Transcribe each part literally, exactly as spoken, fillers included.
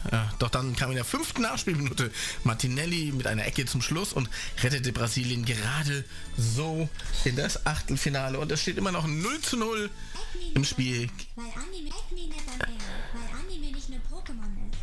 Ja, doch dann kam in der fünften Nachspielminute Martinelli mit einer Ecke zum Schluss und rettete Brasilien gerade so in das Achtelfinale. Und es steht immer noch null zu null im Spiel. Weil Anime, weil Anime nicht nur Pokémon ist.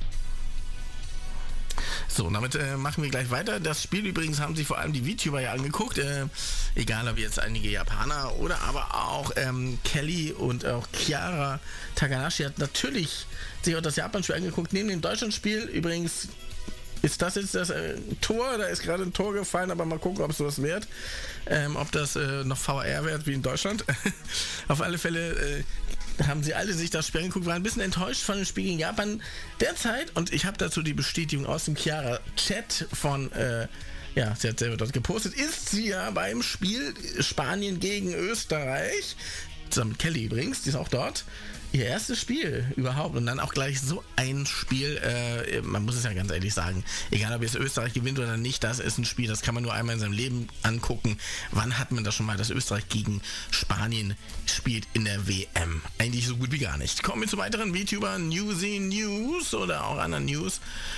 So, damit äh, machen wir gleich weiter. Das Spiel übrigens haben sich vor allem die VTuber ja angeguckt. Äh, egal, ob jetzt einige Japaner oder aber auch ähm, Kelly und auch Chiara Takanashi hat natürlich sich auch das Japan-Spiel angeguckt. Neben dem Deutschland-Spiel übrigens ist das jetzt das äh, Tor. Da ist gerade ein Tor gefallen, aber mal gucken, ob es sowas wird. Ähm, ob das äh, noch V R wird wie in Deutschland. Auf alle Fälle äh, haben sie alle sich das Spiel angeguckt, waren ein bisschen enttäuscht von dem Spiel gegen Japan derzeit. Und ich habe dazu die Bestätigung aus dem Chiara-Chat von, äh, ja, sie hat selber dort gepostet, ist sie ja beim Spiel Spanien gegen Österreich, zusammen mit Kelly übrigens, die ist auch dort, ihr erstes Spiel überhaupt und dann auch gleich so ein Spiel, äh, man muss es ja ganz ehrlich sagen, egal ob jetzt Österreich gewinnt oder nicht, das ist ein Spiel, das kann man nur einmal in seinem Leben angucken. Wann hat man das schon mal, dass Österreich gegen Spanien spielt in der W M? Eigentlich so gut wie gar nicht. Kommen wir zu weiteren VTuber, Newsy News oder auch anderen News.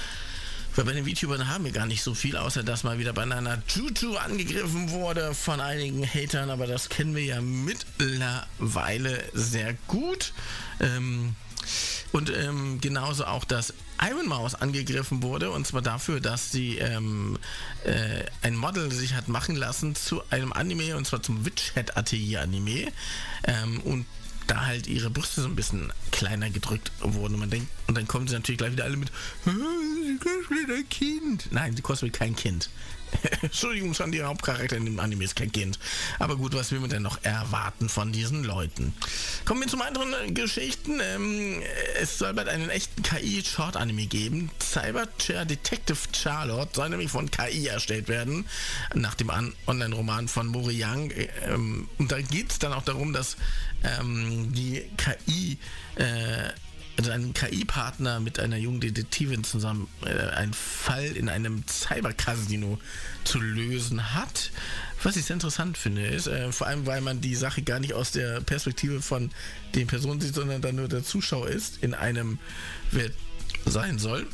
Weil bei den VTubern haben wir gar nicht so viel, außer dass mal wieder Banana Juju angegriffen wurde von einigen Hatern, aber das kennen wir ja mittlerweile sehr gut. Ähm, und ähm, genauso auch, dass Iron Mouse angegriffen wurde, und zwar dafür, dass sie ähm, äh, ein Model sich hat machen lassen zu einem Anime, und zwar zum Witch Hat Atelier Anime. Ähm, und da halt ihre Brüste so ein bisschen kleiner gedrückt wurden. Und man denkt, und dann kommen sie natürlich gleich wieder alle mit, sie cosplayen ein Kind. Nein, sie cosplayen kein Kind. Entschuldigung, schon die Hauptcharakter in dem Anime ist kein Kind. Aber gut, was will man denn noch erwarten von diesen Leuten? Kommen wir zu anderen Geschichten. Ähm, es soll bald einen echten K I-Short-Anime geben. Cyberchair Detective Charlotte soll nämlich von K I erstellt werden, nach dem Online-Roman von Mori Young. Ähm, und da geht es dann auch darum, dass ähm, die K I äh, also ein K I-Partner mit einer jungen Detektivin zusammen äh, einen Fall in einem Cyber-Casino zu lösen hat. Was ich sehr interessant finde, ist, äh, vor allem, weil man die Sache gar nicht aus der Perspektive von den Personen sieht, sondern dann nur der Zuschauer ist, in einem Welt sein soll.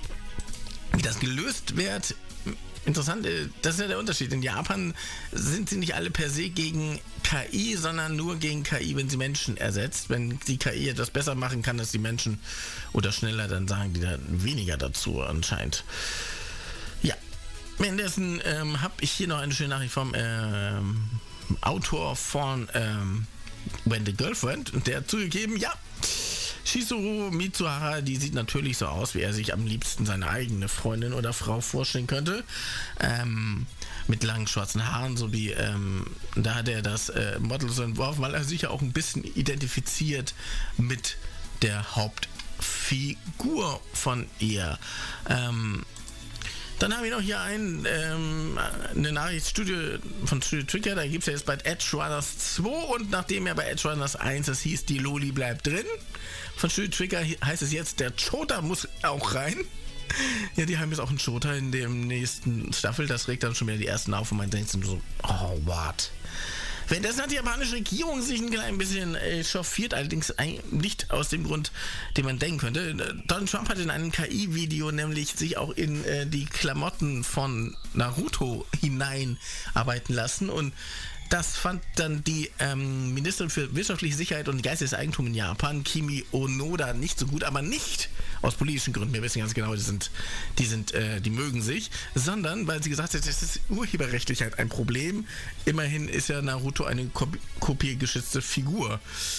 Wie das gelöst wird, interessant, das ist ja der Unterschied. In Japan sind sie nicht alle per se gegen K I, sondern nur gegen K I, wenn sie Menschen ersetzt. Wenn die K I etwas besser machen kann als die Menschen oder schneller, dann sagen die da weniger dazu anscheinend. Ja, währenddessen ähm, habe ich hier noch eine schöne Nachricht vom ähm, Autor von ähm, When the Girlfriend, und der hat zugegeben, ja, Shizuru Mitsuhara, die sieht natürlich so aus, wie er sich am liebsten seine eigene Freundin oder Frau vorstellen könnte. Ähm, mit langen schwarzen Haaren, so wie, ähm, da hat er das äh, Model so entworfen, weil er sich ja auch ein bisschen identifiziert mit der Hauptfigur von ihr. Ähm, Dann haben wir noch hier ein, ähm, eine Nachricht Studio, von Studio Trigger, da gibt es ja jetzt bald Edge Runners zwei, und nachdem ja bei Edge Runners eins es hieß, die Loli bleibt drin, von Studio Trigger heißt es jetzt, der Chota muss auch rein. Ja, die haben jetzt auch einen Chota in dem nächsten Staffel, das regt dann schon wieder die ersten auf und man denkt so, oh, what? Währenddessen hat die japanische Regierung sich ein klein bisschen äh, chauffiert, allerdings nicht aus dem Grund, den man denken könnte. Donald Trump hat in einem K I-Video nämlich sich auch in äh, die Klamotten von Naruto hineinarbeiten lassen, und das fand dann die ähm, Ministerin für wirtschaftliche Sicherheit und geistiges Eigentum in Japan, Kimi Onoda, nicht so gut, aber nicht aus politischen Gründen, wir wissen ganz genau, die sind, die sind, äh, die mögen sich, sondern weil sie gesagt hat, das ist urheberrechtlich halt ein Problem. Immerhin ist ja Naruto eine Kop- kopiergeschützte Figur.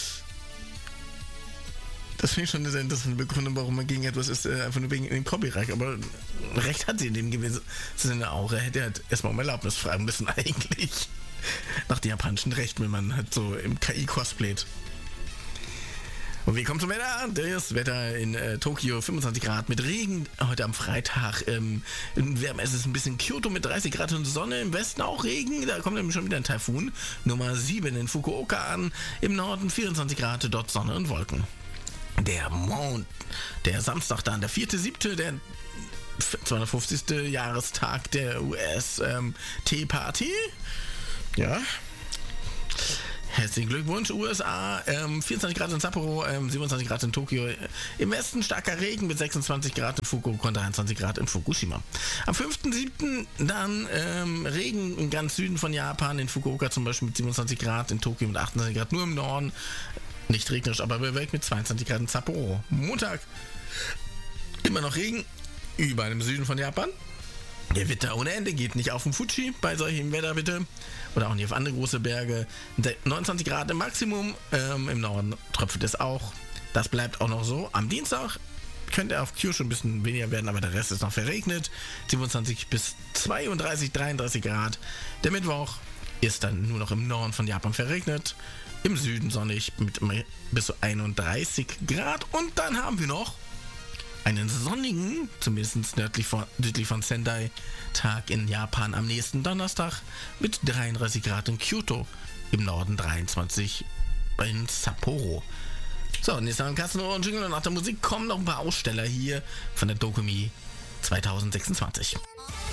Das finde ich schon eine sehr interessante Begründung, warum man gegen etwas ist, äh, einfach nur wegen dem Copyright. Aber recht hat sie in dem gewesen Sinne auch. Er hätte halt erstmal um Erlaubnis fragen müssen eigentlich. Nach dem japanischen Recht, wenn man halt so im K I cosplayt. Und wir kommen zum Wetter. Das Wetter in äh, Tokio, fünfundzwanzig Grad mit Regen. Heute am Freitag ähm, wärmer ist es ein bisschen. Kyoto mit dreißig Grad und Sonne. Im Westen auch Regen. Da kommt nämlich schon wieder ein Taifun. Nummer sieben in Fukuoka an. Im Norden vierundzwanzig Grad, dort Sonne und Wolken. Der Mond, der Samstag dann, der vierte siebte, der zweihundertfünfzigste Jahrestag der U S ähm, Tea Party. Ja. Herzlichen Glückwunsch, U S A, ähm, vierundzwanzig Grad in Sapporo, ähm, siebenundzwanzig Grad in Tokio, im Westen starker Regen mit sechsundzwanzig Grad in Fukuoka und dreiundzwanzig Grad in Fukushima. Am fünften siebten dann ähm, Regen im ganz Süden von Japan, in Fukuoka zum Beispiel mit siebenundzwanzig Grad, in Tokio mit achtundzwanzig Grad, nur im Norden, nicht regnerisch, aber bewölkt mit zweiundzwanzig Grad in Sapporo. Montag immer noch Regen, überall im Süden von Japan. Gewitter ohne Ende, geht nicht auf den Fuji bei solchem Wetter bitte. Oder auch nicht auf andere große Berge. neunundzwanzig Grad im Maximum, ähm, im Norden tröpfelt es auch. Das bleibt auch noch so. Am Dienstag könnte auf Kyushu ein bisschen weniger werden, aber der Rest ist noch verregnet. siebenundzwanzig bis zweiunddreißig, dreiunddreißig Grad. Der Mittwoch ist dann nur noch im Norden von Japan verregnet. Im Süden sonnig mit bis zu einunddreißig Grad. Und dann haben wir noch einen sonnigen, zumindest nördlich von, südlich von Sendai, Tag in Japan am nächsten Donnerstag mit dreiunddreißig Grad in Kyoto, im Norden dreiundzwanzig in Sapporo. So, und jetzt haben wir einen Kasten und Jingle und nach der Musik kommen noch ein paar Aussteller hier von der Dokumi zwanzig sechsundzwanzig.